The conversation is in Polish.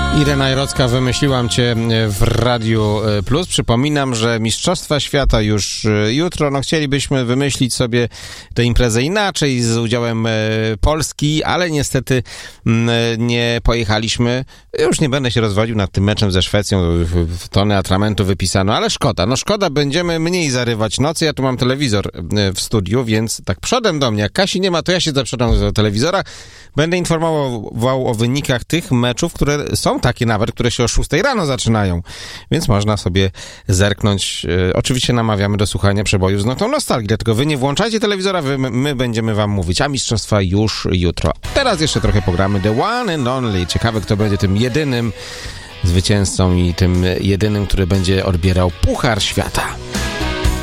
Irena Jarocka, wymyśliłam cię w Radiu Plus. Przypominam, że Mistrzostwa Świata już jutro. No chcielibyśmy wymyślić sobie tę imprezę inaczej, z udziałem Polski, ale niestety nie pojechaliśmy. Już nie będę się rozwodził nad tym meczem ze Szwecją. Tony atramentu wypisano, ale szkoda. No szkoda, będziemy mniej zarywać nocy. Ja tu mam telewizor w studiu, więc tak przodem do mnie. Jak Kasi nie ma, to ja siedzę przodem do telewizora. Będę informował o wynikach tych meczów, które są takie nawet, które się o 6 rano zaczynają. Więc można sobie zerknąć. Oczywiście namawiamy do słuchania przeboju z notą nostalgii, dlatego wy nie włączajcie telewizora, my będziemy wam mówić, a mistrzostwa już jutro. Teraz jeszcze trochę pogramy The One and Only. Ciekawe, kto będzie tym jedynym zwycięzcą i tym jedynym, który będzie odbierał Puchar Świata.